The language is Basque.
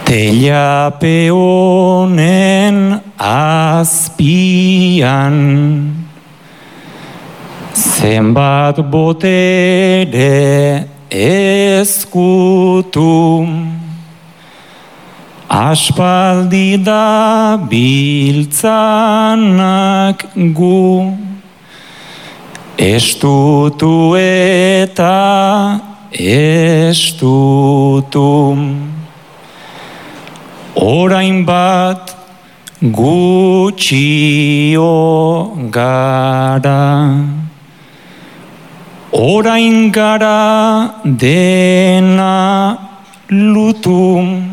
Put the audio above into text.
Teilape honen azpian zenbat botere ezkutu aspaldi da biltzanak gu estutu eta estutu orain bat gutxio gara orain gara dena lutu